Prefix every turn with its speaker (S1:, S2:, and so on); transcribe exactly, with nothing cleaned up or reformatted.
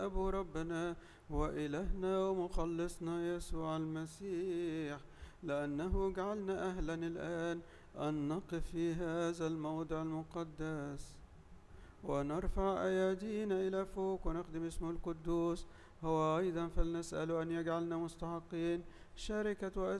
S1: أبو ربنا وإلهنا ومخلصنا يسوع المسيح، لأنه جعلنا أهلا الآن أن نقف في هذا الموضع المقدس ونرفع أيدينا إلى فوق ونخدم اسمه القدوس. هو أيضا فلنسأل أن يجعلنا مستحقين شركة